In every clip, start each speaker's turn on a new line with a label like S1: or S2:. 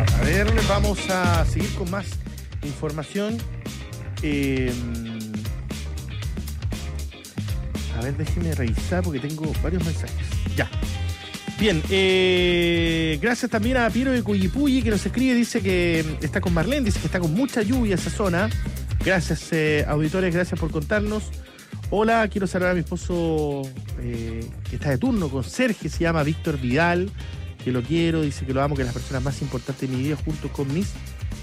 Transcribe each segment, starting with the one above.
S1: A ver, vamos a seguir con más información. A ver, déjeme revisar porque tengo varios mensajes. Ya. Bien, gracias también a Piero de Cuyipulli que nos escribe, dice que está con Marlene, dice que está con mucha lluvia esa zona. Gracias, auditores, gracias por contarnos. Hola, quiero saludar a mi esposo que está de turno con Sergio, se llama Víctor Vidal, que lo quiero, dice que lo amo, que es la persona más importante de mi vida junto con mis...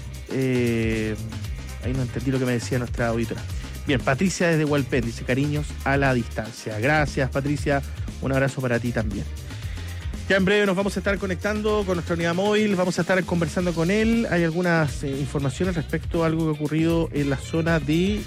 S1: ahí no entendí lo que me decía nuestra auditora. Bien, Patricia desde Hualpén, dice cariños a la distancia. Gracias, Patricia, un abrazo para ti también. Ya en breve nos vamos a estar conectando con nuestra unidad móvil, vamos a estar conversando con él. Hay algunas informaciones respecto a algo que ha ocurrido en la zona de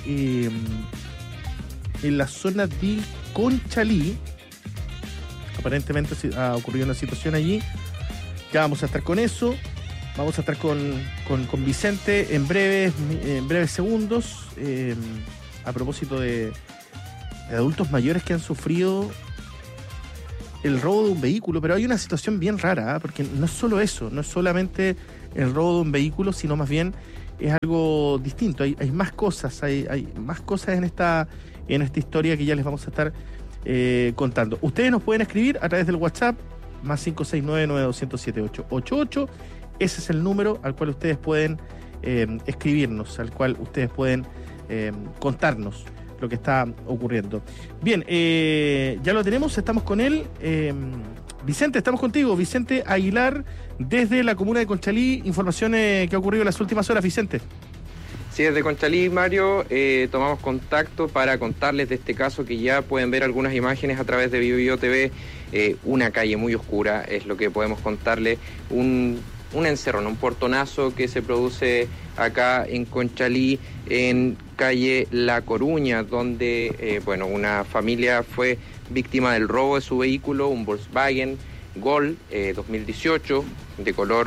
S1: Conchalí. Aparentemente ha ocurrido una situación allí. Ya vamos a estar con eso. Vamos a estar con Vicente en breves segundos. A propósito de adultos mayores que han sufrido el robo de un vehículo, pero hay una situación bien rara, porque no es solo eso, no es solamente el robo de un vehículo, sino más bien es algo distinto. Hay más cosas, hay más cosas en esta historia que ya les vamos a estar contando. Ustedes nos pueden escribir a través del WhatsApp más 569-9207-888. Ese es el número al cual ustedes pueden escribirnos, al cual ustedes pueden contarnos lo que está ocurriendo. Bien, ya lo tenemos, estamos con él. Vicente, estamos contigo. Vicente Aguilar, desde la comuna de Conchalí. Informaciones que ha ocurrido en las últimas horas, Vicente.
S2: Sí, desde Conchalí, Mario, tomamos contacto para contarles de este caso que ya pueden ver algunas imágenes a través de Bio TV. Una calle muy oscura es lo que podemos contarle. Un encerrón, un portonazo que se produce acá en Conchalí, en calle La Coruña, donde una familia fue víctima del robo de su vehículo, un Volkswagen Gol 2018 de color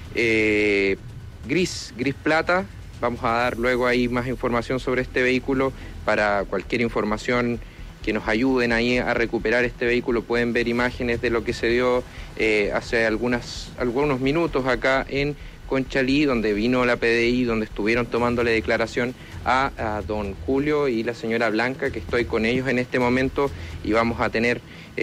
S2: gris plata. Vamos a dar luego ahí más información sobre este vehículo. Para cualquier información que nos ayuden ahí a recuperar este vehículo, pueden ver imágenes de lo que se dio hace algunos minutos acá en Conchalí, donde vino la PDI, donde estuvieron tomándole declaración a don Julio y la señora Blanca, que estoy con ellos en este momento, y vamos a tener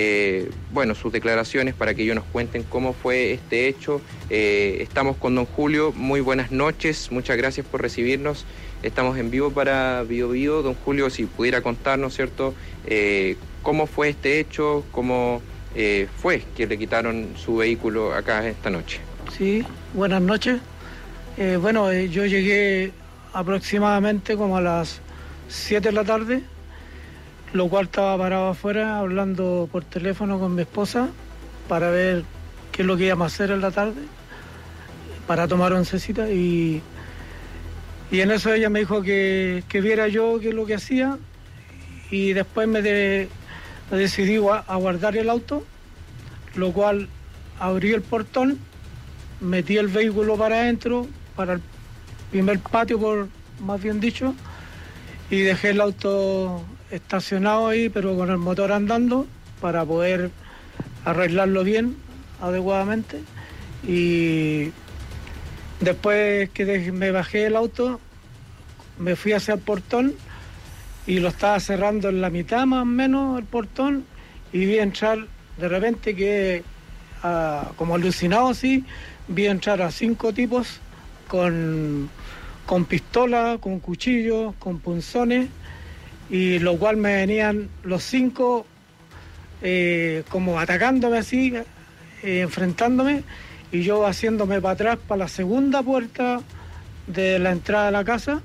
S2: sus declaraciones para que ellos nos cuenten cómo fue este hecho. Estamos con don Julio. Muy buenas noches, muchas gracias por recibirnos. Estamos en vivo para Bio. Don Julio, si pudiera contarnos, ¿cierto?, cómo fue este hecho, cómo fue que le quitaron su vehículo acá esta noche.
S3: Sí, buenas noches. Yo llegué aproximadamente como a las 7 de la tarde, lo cual estaba parado afuera hablando por teléfono con mi esposa para ver qué es lo que íbamos a hacer en la tarde, para tomar oncecita, y en eso ella me dijo que viera yo qué es lo que hacía, y después me decidí a guardar el auto, lo cual abrí el portón, metí el vehículo para adentro, para el primer patio, más bien dicho, y dejé el auto estacionado ahí, pero con el motor andando, para poder arreglarlo bien, adecuadamente. Y después que me bajé del auto, me fui hacia el portón y lo estaba cerrando en la mitad más o menos el portón, y vi entrar de repente como alucinado así, vi entrar a 5 tipos con pistola, con cuchillos, con punzones, y lo cual me venían los 5 como atacándome así, enfrentándome, y yo haciéndome para atrás para la segunda puerta de la entrada de la casa.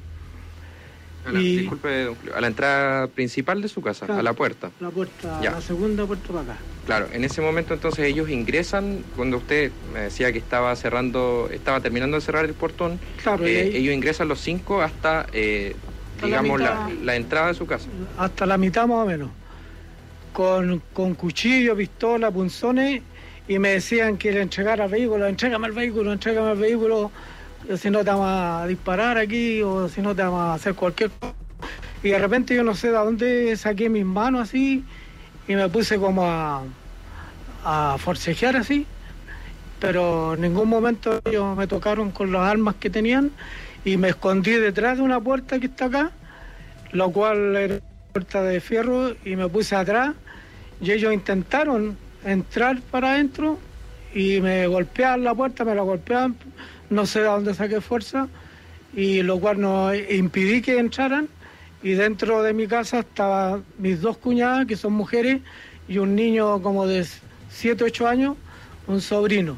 S2: Disculpe, a la entrada principal de su casa, claro, a la puerta.
S3: La puerta, ya. La segunda puerta para acá.
S2: Claro, en ese momento entonces ellos ingresan, cuando usted me decía que estaba terminando de cerrar el portón, claro, ellos ingresan los 5 hasta, digamos, la entrada de su casa.
S3: Hasta la mitad más o menos, con cuchillo, pistola, punzones, y me decían que le entregara el vehículo, entrégame el vehículo, si no te vamos a disparar aquí, o si no te vamos a hacer cualquier cosa. Y de repente yo no sé de dónde saqué mis manos así, y me puse como a forcejear así, pero en ningún momento ellos me tocaron con las armas que tenían y me escondí detrás de una puerta que está acá, la cual era una puerta de fierro, y me puse atrás y ellos intentaron entrar para adentro y me golpeaban la puerta, me la golpeaban, no sé de dónde saqué fuerza, y lo cual no impidí que entraran, y dentro de mi casa estaban mis dos cuñadas, que son mujeres, y un niño como de 7, 8 años, un sobrino.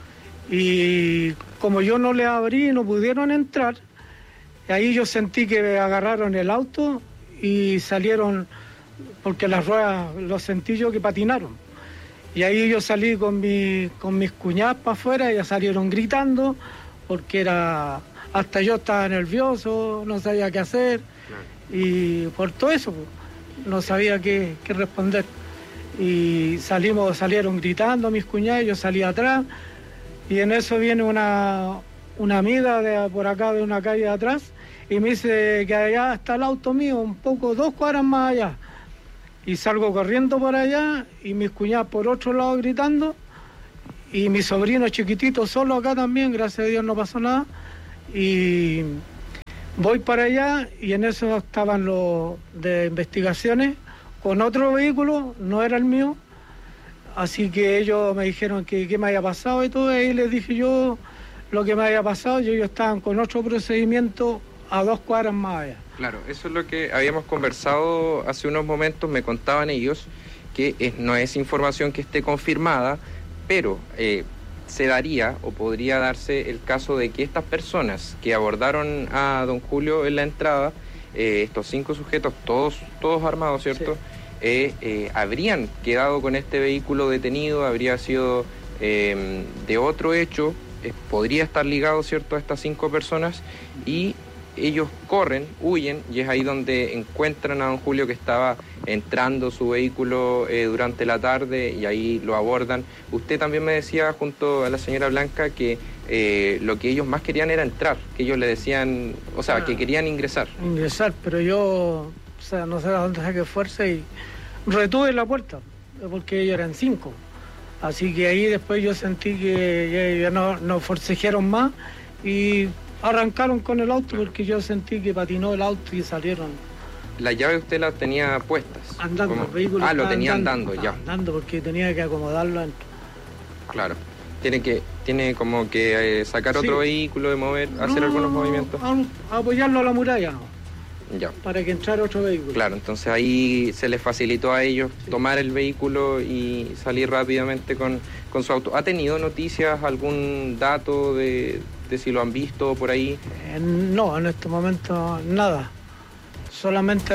S3: Y como yo no les abrí, no pudieron entrar, ahí yo sentí que me agarraron el auto y salieron, porque las ruedas los sentí yo que patinaron. Y ahí yo salí con mis cuñadas para afuera, ellas salieron gritando, porque hasta yo estaba nervioso, no sabía qué hacer, y por todo eso no sabía qué responder. Y salieron gritando mis cuñadas, yo salí atrás, y en eso viene una amiga de por acá, de una calle de atrás, y me dice que allá está el auto mío, un poco, 2 cuadras más allá. Y salgo corriendo por allá, y mis cuñadas por otro lado gritando, y mi sobrino chiquitito solo acá también, gracias a Dios no pasó nada. Y voy para allá, y en eso estaban los de investigaciones con otro vehículo, no era el mío, así que ellos me dijeron que qué me había pasado y todo, y ahí les dije yo lo que me había pasado, y ellos estaban con otro procedimiento a 2 cuadras más allá.
S2: Claro, eso es lo que habíamos conversado hace unos momentos, me contaban ellos que no es información que esté confirmada, pero se daría o podría darse el caso de que estas personas que abordaron a don Julio en la entrada, estos 5 sujetos, todos armados, ¿cierto? Sí. Habrían quedado con este vehículo detenido, habría sido de otro hecho, podría estar ligado, ¿cierto?, a estas 5 personas, y ellos corren, huyen, y es ahí donde encuentran a don Julio, que estaba entrando su vehículo durante la tarde, y ahí lo abordan. Usted también me decía, junto a la señora Blanca, que lo que ellos más querían era entrar, que ellos le decían, o sea, que querían ingresar.
S3: Ingresar, pero yo, no sé de dónde saqué fuerza y retuve la puerta, porque ellos eran 5. Así que ahí después yo sentí que ya no forcejearon más y arrancaron con el auto, porque yo sentí que patinó el auto y salieron.
S2: ¿La llave usted la tenía puestas?
S3: Andando, el vehículo.
S2: Lo tenía andando ya.
S3: Andando, porque tenía que acomodarlo dentro.
S2: Claro. Tiene como que sacar otro vehículo, de mover, hacer algunos movimientos.
S3: Apoyarlo a la muralla, ¿no?
S2: Ya.
S3: Para que entrara otro vehículo.
S2: Claro, entonces ahí se les facilitó a ellos tomar el vehículo y salir rápidamente con su auto. ¿Ha tenido noticias, algún dato de si lo han visto por ahí?
S3: No, en este momento nada. Solamente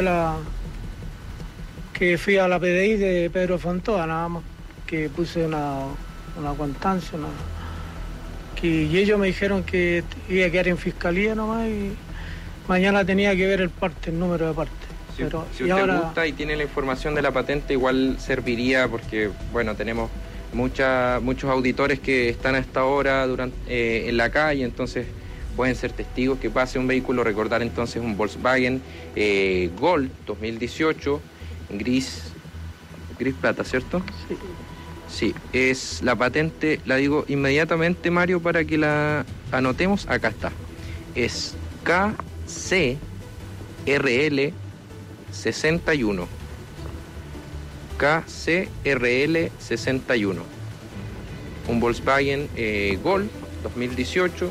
S3: que fui a la PDI de Pedro Fontoa, nada más, que puse una constancia, y ellos me dijeron que iba a quedar en fiscalía nomás, y mañana tenía que ver el número de parte.
S2: Si usted gusta y tiene la información de la patente, igual serviría, porque bueno, tenemos muchos auditores que están a esta hora en la calle, entonces pueden ser testigos que pase un vehículo. Recordar entonces un Volkswagen Gol 2018, gris plata, ¿cierto?
S3: Sí.
S2: Sí, es la patente, la digo inmediatamente, Mario, para que la anotemos. Acá está. Es KCRL 61. KCRL 61. Un Volkswagen Gol 2018.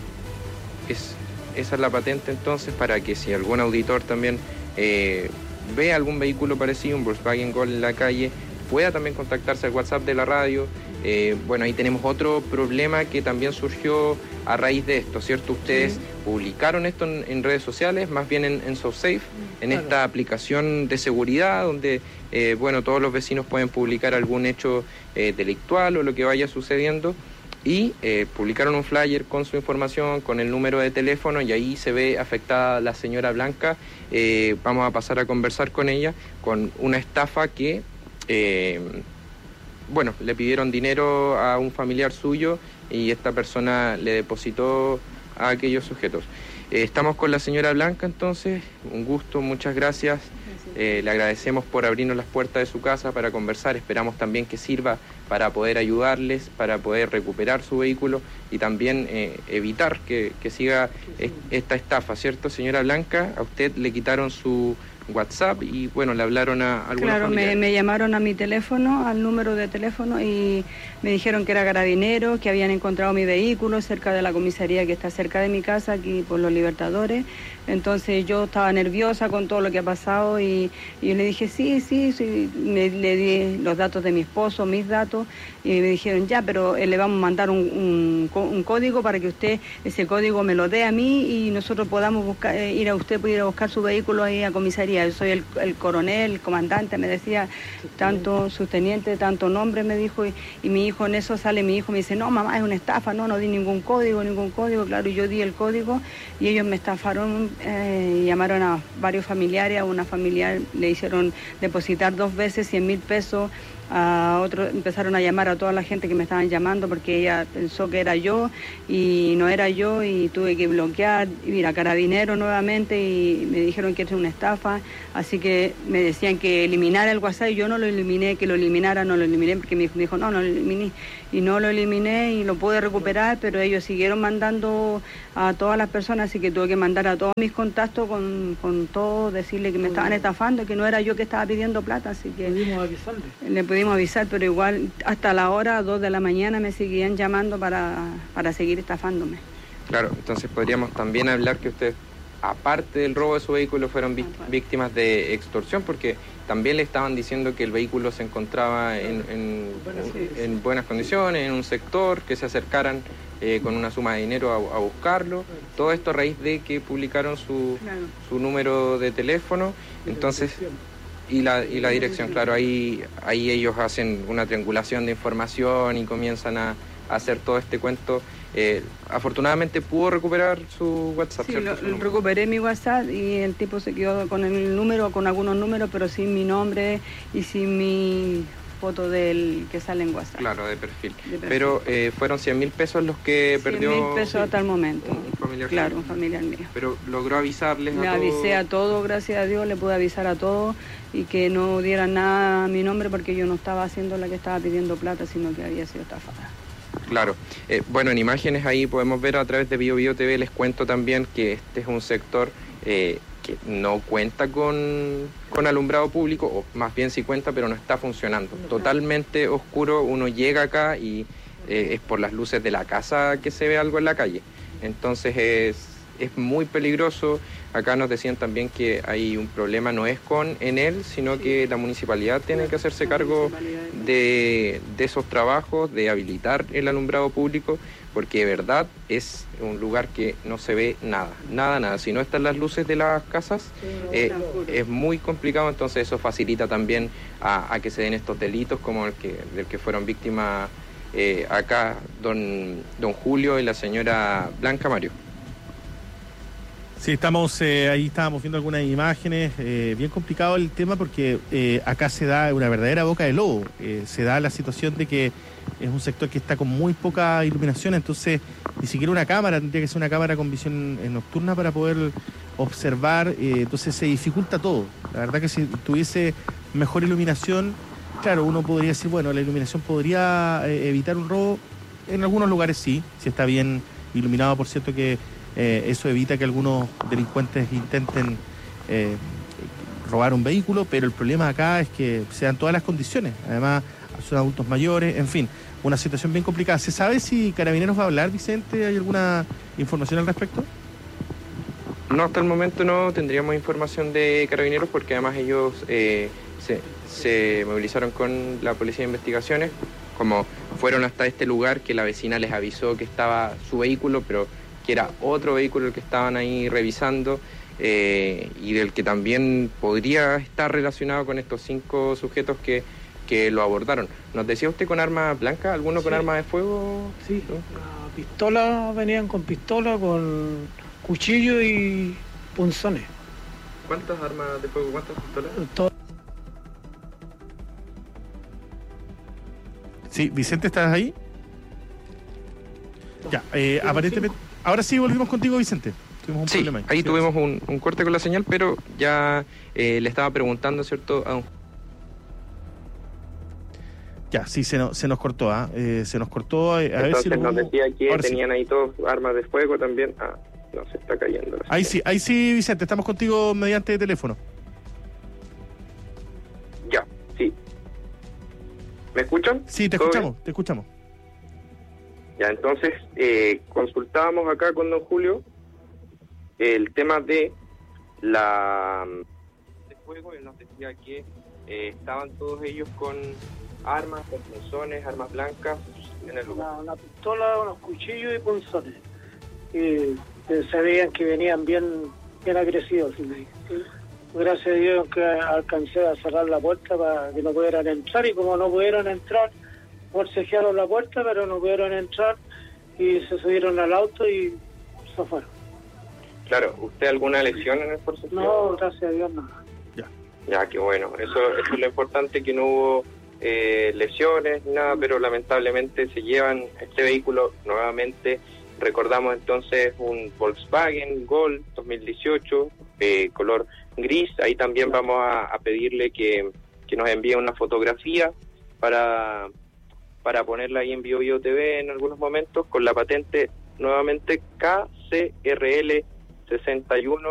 S2: Esa es la patente entonces, para que si algún auditor también ve algún vehículo parecido, un Volkswagen Gol en la calle, pueda también contactarse al WhatsApp de la radio. Bueno, ahí tenemos otro problema que también surgió a raíz de esto, ¿cierto? Ustedes publicaron esto en redes sociales, más bien en SoSafe, en esta aplicación de seguridad, donde bueno, todos los vecinos pueden publicar algún hecho delictual o lo que vaya sucediendo, y publicaron un flyer con su información, con el número de teléfono, y ahí se ve afectada la señora Blanca. Vamos a pasar a conversar con ella, con una estafa que bueno, le pidieron dinero a un familiar suyo y esta persona le depositó a aquellos sujetos. Estamos con la señora Blanca entonces, un gusto, muchas gracias. Le agradecemos por abrirnos las puertas de su casa para conversar, esperamos también que sirva para poder ayudarles, para poder recuperar su vehículo y también evitar que siga esta estafa, ¿cierto, señora Blanca? A usted le quitaron su WhatsApp y bueno, le hablaron a algunos familiares.
S4: Claro, me llamaron a mi teléfono, al número de teléfono, y me dijeron que era Carabineros, que habían encontrado mi vehículo cerca de la comisaría que está cerca de mi casa, aquí por Los Libertadores. Entonces yo estaba nerviosa con todo lo que ha pasado y yo le dije sí, le di los datos de mi esposo, mis datos, y me dijeron ya, pero le vamos a mandar un código para que usted ese código me lo dé a mí y nosotros podamos buscar, usted puede ir a buscar su vehículo ahí a comisaría. Yo soy el coronel, el comandante, me decía, tanto subteniente, tanto nombre, me dijo, y mi hijo en eso sale, mi hijo me dice, no mamá, es una estafa, no di ningún código, claro, y yo di el código y ellos me estafaron. Llamaron a varios familiares, a una familiar le hicieron depositar 2 veces 100.000 pesos, a otro empezaron a llamar a toda la gente que me estaban llamando porque ella pensó que era yo y no era yo, y tuve que bloquear, ir a Carabineros nuevamente y me dijeron que era una estafa, así que me decían que eliminara el WhatsApp y yo no lo eliminé, que lo eliminara, no lo eliminé porque mi hijo me dijo no lo eliminé, y no lo eliminé y lo pude recuperar, pero ellos siguieron mandando a todas las personas, así que tuve que mandar a todos mis contactos con todo, decirle que me estaban estafando, que no era yo que estaba pidiendo plata, así que le pudimos avisar, pero igual hasta la hora 2 de la mañana me seguían llamando para seguir estafándome.
S2: Claro, entonces podríamos también hablar que usted, aparte del robo de su vehículo, fueron víctimas de extorsión, porque también le estaban diciendo que el vehículo se encontraba en buenas condiciones, en un sector, que se acercaran con una suma de dinero a buscarlo. Todo esto a raíz de que publicaron su número de teléfono, entonces, y la dirección, claro, ahí ellos hacen una triangulación de información y comienzan a hacer todo este cuento. Afortunadamente pudo recuperar su WhatsApp.
S4: Sí, recuperé mi WhatsApp y el tipo se quedó con el número, con algunos números, pero sin mi nombre y sin mi foto del que sale en WhatsApp.
S2: Claro, de perfil. Pero fueron 100.000 pesos los que perdió.
S4: 100.000 pesos hasta el momento.
S2: Un familiar.
S4: Claro, un familiar mío.
S2: Pero logró avisarles
S4: Le avisé a todos, gracias a Dios, le pude avisar a todos y que no dieran nada a mi nombre porque yo no estaba haciendo la que estaba pidiendo plata, sino que había sido estafada.
S2: Claro. Bueno, en imágenes ahí podemos ver a través de Bio TV, les cuento también que este es un sector que no cuenta con alumbrado público, o más bien sí cuenta, pero no está funcionando. Totalmente oscuro, uno llega acá y es por las luces de la casa que se ve algo en la calle. Entonces es muy peligroso. Acá nos decían también que hay un problema, no es con Enel, sino que la municipalidad tiene que hacerse cargo de esos trabajos, de habilitar el alumbrado público, porque de verdad es un lugar que no se ve nada. Si no están las luces de las casas, es muy complicado, entonces eso facilita también a que se den estos delitos como del que fueron víctimas acá don Julio y la señora Blanca Mario.
S1: Sí, ahí estábamos viendo algunas imágenes, bien complicado el tema porque acá se da una verdadera boca de lobo, se da la situación de que es un sector que está con muy poca iluminación, entonces ni siquiera una cámara, tendría que ser una cámara con visión nocturna para poder observar, entonces se dificulta todo. La verdad que si tuviese mejor iluminación, claro, uno podría decir, bueno, la iluminación podría evitar un robo, en algunos lugares sí, si está bien iluminado, por cierto que eso evita que algunos delincuentes intenten robar un vehículo, pero el problema acá es que se dan todas las condiciones, además son adultos mayores, en fin, una situación bien complicada. ¿Se sabe si Carabineros va a hablar, Vicente? ¿Hay alguna información al respecto?
S2: No, hasta el momento no tendríamos información de Carabineros porque además ellos se movilizaron con la Policía de Investigaciones, como fueron hasta este lugar que la vecina les avisó que estaba su vehículo, pero que era otro vehículo el que estaban ahí revisando y del que también podría estar relacionado con estos 5 sujetos que lo abordaron. ¿Nos decía usted con armas blancas? ¿Alguno con armas de fuego?
S3: Sí, pistola, venían con pistola, con cuchillo y punzones.
S2: ¿Cuántas armas de fuego? ¿Cuántas pistolas?
S1: Sí, Vicente, ¿estás ahí? Ya, aparentemente... Ahora sí volvimos contigo, Vicente. Tuvimos un
S2: Sí,
S1: problema
S2: ahí tuvimos un corte con la señal, pero ya le estaba preguntando, ¿cierto?
S1: Ya, sí, se nos cortó, se nos cortó. A ver
S2: Entonces
S1: si
S2: nos decía que
S1: ahora
S2: tenían ahí todos armas de fuego también. No, se está cayendo.
S1: Ahí sí, Vicente, estamos contigo mediante teléfono.
S2: Ya, sí. ¿Me escuchan?
S1: Sí, te escuchamos.
S2: Ya, entonces consultábamos acá con don Julio el tema de de fuego. Él nos decía que estaban todos ellos con armas, con punzones, armas blancas en el lugar.
S3: Una pistola, unos cuchillos y punzones. Y se veían que venían bien agresivos. Gracias a Dios que alcancé a cerrar la puerta para que no pudieran entrar, y como no pudieron entrar, forcejearon la puerta, pero no pudieron entrar y se subieron al auto y se fueron.
S2: Claro, ¿usted alguna lesión en el forcejeo?
S3: No, gracias a Dios no.
S2: Ya, qué bueno. Eso es lo importante, que no hubo lesiones, nada, pero lamentablemente se llevan este vehículo nuevamente. Recordamos entonces un Volkswagen Gol 2018, color gris. Ahí también vamos a pedirle que nos envíe una fotografía para ponerla ahí en BioBio TV en algunos momentos, con la patente nuevamente KCRL 61